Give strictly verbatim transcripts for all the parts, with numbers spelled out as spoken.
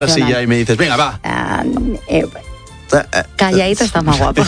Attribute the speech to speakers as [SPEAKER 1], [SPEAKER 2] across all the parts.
[SPEAKER 1] Así ya y me dices, venga, va.
[SPEAKER 2] Uh, eh, calladito estás más guapo.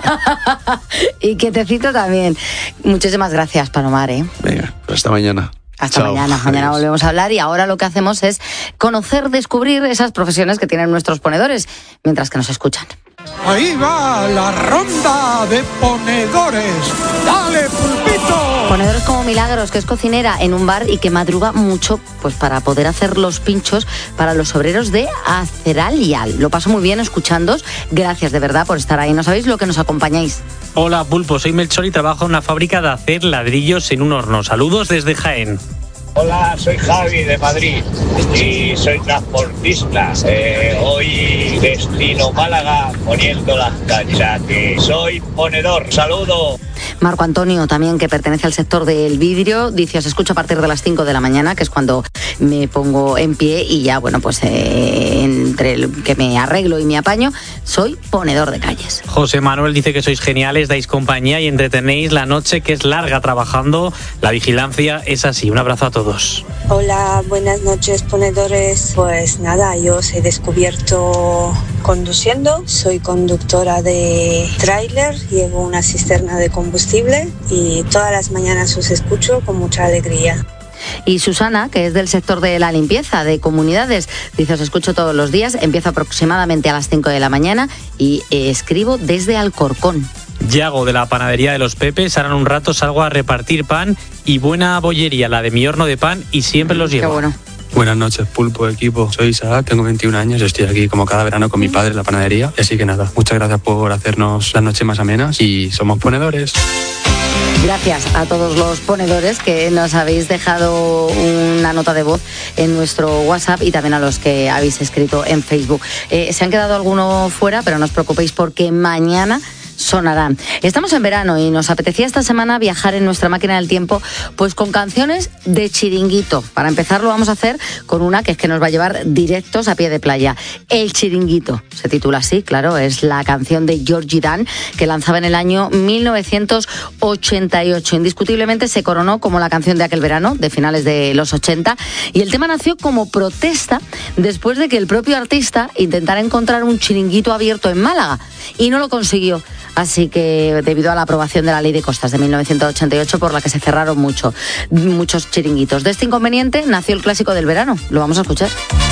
[SPEAKER 2] Y quietecito también. Muchísimas gracias, Palomar, ¿eh?
[SPEAKER 1] Venga, pues hasta mañana.
[SPEAKER 2] Hasta
[SPEAKER 1] Chao.
[SPEAKER 2] mañana. Mañana
[SPEAKER 1] Adiós.
[SPEAKER 2] volvemos a hablar y ahora lo que hacemos es conocer, descubrir esas profesiones que tienen nuestros ponedores mientras que nos escuchan.
[SPEAKER 3] Ahí va la ronda de ponedores. ¡Dale, pulpito!
[SPEAKER 2] Ponedores como Milagros, que es cocinera en un bar y que madruga mucho pues para poder hacer los pinchos para los obreros de Aceralial. Lo paso muy bien escuchándoos. Gracias de verdad por estar ahí. No sabéis lo que nos acompañáis.
[SPEAKER 4] Hola, Pulpo. Soy Melchor y trabajo en una fábrica de hacer ladrillos en un horno. Saludos desde Jaén.
[SPEAKER 5] Hola, soy Javi de Madrid y soy transportista. Eh, hoy destino Málaga poniendo las canchas. Que soy ponedor. Saludo.
[SPEAKER 2] Marco Antonio, también, que pertenece al sector del vidrio, dice: os escucho a partir de las cinco de la mañana, que es cuando me pongo en pie y ya, bueno, pues eh, entre el que me arreglo y me apaño, soy ponedor de calles.
[SPEAKER 4] José Manuel dice que sois geniales, dais compañía y entretenéis la noche, que es larga trabajando. La vigilancia es así. Un abrazo a todos.
[SPEAKER 6] Hola, buenas noches, ponedores. Pues nada, yo os he descubierto conduciendo. Soy conductora de tráiler, llevo una cisterna de combustible y todas las mañanas os escucho con mucha alegría.
[SPEAKER 2] Y Susana, que es del sector de la limpieza de comunidades, dice: os escucho todos los días, empiezo aproximadamente a las cinco de la mañana y eh, escribo desde Alcorcón.
[SPEAKER 4] Yago, de la panadería de los Pepes, ahora en un rato salgo a repartir pan y buena bollería, la de mi horno de pan, y siempre los llevo.
[SPEAKER 2] Qué bueno.
[SPEAKER 7] Buenas noches, Pulpo, equipo. Soy Isaac, tengo veintiún años, estoy aquí como cada verano con mi padre en la panadería. Así que nada, muchas gracias por hacernos las noches más amenas y somos ponedores.
[SPEAKER 2] Gracias a todos los ponedores que nos habéis dejado una nota de voz en nuestro WhatsApp y también a los que habéis escrito en Facebook. Eh, se han quedado algunos fuera, pero no os preocupéis porque mañana sonarán. Estamos en verano y nos apetecía esta semana viajar en nuestra máquina del tiempo pues con canciones de chiringuito. Para empezar lo vamos a hacer con una que es que nos va a llevar directos a pie de playa. El Chiringuito se titula así, claro, es la canción de Georgie Dan que lanzaba en el año mil novecientos ochenta y ocho. Indiscutiblemente se coronó como la canción de aquel verano, de finales de los ochenta, y el tema nació como protesta después de que el propio artista intentara encontrar un chiringuito abierto en Málaga y no lo consiguió. Así que debido a la aprobación de la Ley de Costas de mil novecientos ochenta y ocho, por la que se cerraron mucho, muchos chiringuitos. De este inconveniente nació el clásico del verano. Lo vamos a escuchar.